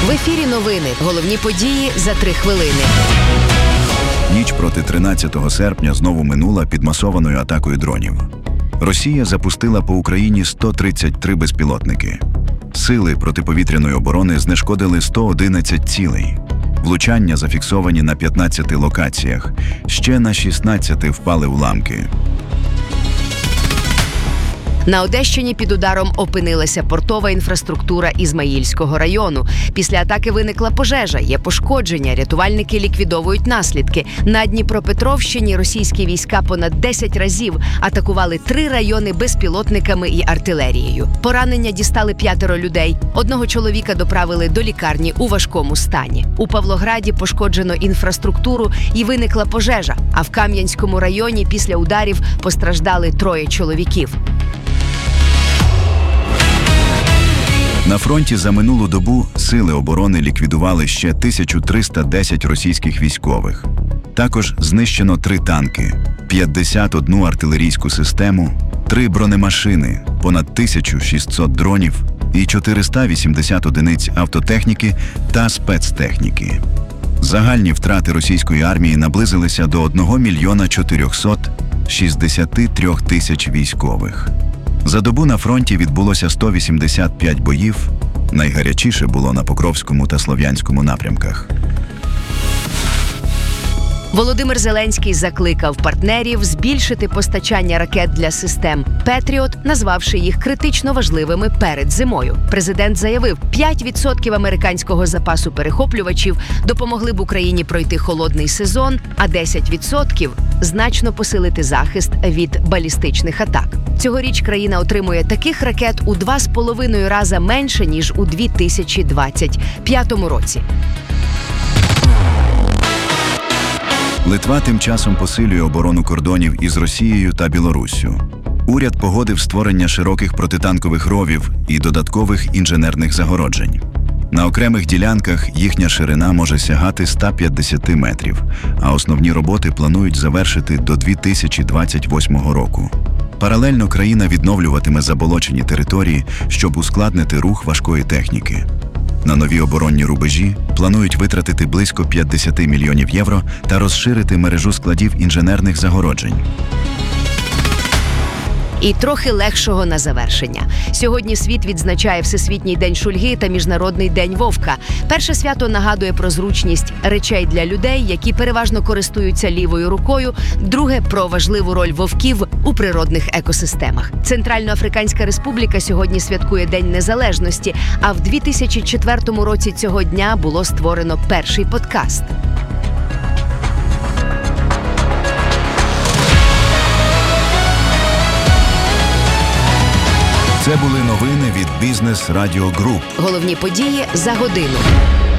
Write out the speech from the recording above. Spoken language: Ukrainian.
В ефірі новини. Головні події за 3 хвилини. Ніч проти 13 серпня знову минула під масованою атакою дронів. Росія запустила по Україні 133 безпілотники. Сили протиповітряної оборони знешкодили 111 цілей. Влучання зафіксовані на 15 локаціях. Ще на 16 впали уламки. На Одещині під ударом опинилася портова інфраструктура Ізмаїльського району. Після атаки виникла пожежа, є пошкодження, рятувальники ліквідовують наслідки. На Дніпропетровщині російські війська понад 10 разів атакували 3 райони безпілотниками і артилерією. Поранення дістали 5 людей. Одного чоловіка доправили до лікарні у важкому стані. У Павлограді пошкоджено інфраструктуру і виникла пожежа, а в Кам'янському районі після ударів постраждали 3 чоловіків. На фронті за минулу добу сили оборони ліквідували ще 1310 російських військових. Також знищено 3 танки, 51 артилерійську систему, 3 бронемашини, понад 1600 дронів і 480 одиниць автотехніки та спецтехніки. Загальні втрати російської армії наблизилися до 1 мільйона 463 тисяч військових. За добу на фронті відбулося 185 боїв. Найгарячіше було на Покровському та Слов'янському напрямках. Володимир Зеленський закликав партнерів збільшити постачання ракет для систем «Петріот», назвавши їх критично важливими перед зимою. Президент заявив, 5% американського запасу перехоплювачів допомогли б Україні пройти холодний сезон, а 10% – значно посилити захист від балістичних атак. Цьогоріч країна отримує таких ракет у 2,5 рази менше, ніж у 2025 році. Литва тим часом посилює оборону кордонів із Росією та Білоруссю. Уряд погодив створення широких протитанкових ровів і додаткових інженерних загороджень. На окремих ділянках їхня ширина може сягати 150 метрів, а основні роботи планують завершити до 2028 року. Паралельно країна відновлюватиме заболочені території, щоб ускладнити рух важкої техніки. На нові оборонні рубежі планують витратити близько 50 мільйонів євро та розширити мережу складів інженерних загороджень. І трохи легшого на завершення. Сьогодні світ відзначає Всесвітній день шульги та Міжнародний день вовка. Перше свято нагадує про зручність речей для людей, які переважно користуються лівою рукою. Друге – про важливу роль вовків у природних екосистемах. Центральноафриканська Республіка сьогодні святкує День Незалежності, а в 2004 році цього дня було створено перший подкаст. Це були новини від Бізнес Радіо Груп. Головні події за годину.